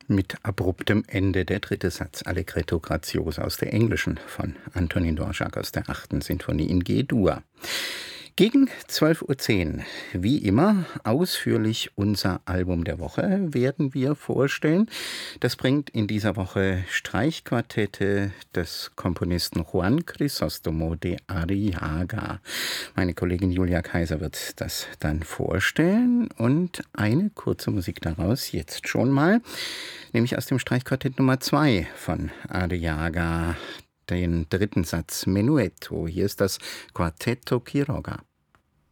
Mit abruptem Ende der dritte Satz Allegretto grazioso aus der englischen von Antonin Dvorak aus der 8. Sinfonie in G-Dur. Gegen 12:10 Uhr, wie immer, ausführlich unser Album der Woche werden wir vorstellen. Das bringt in dieser Woche Streichquartette des Komponisten Juan Crisóstomo de Arriaga. Meine Kollegin Julia Kaiser wird das dann vorstellen und eine kurze Musik daraus jetzt schon mal, nämlich aus dem Streichquartett Nummer 2 von Arriaga, den dritten Satz Menuetto. Hier ist das Quartetto Quiroga.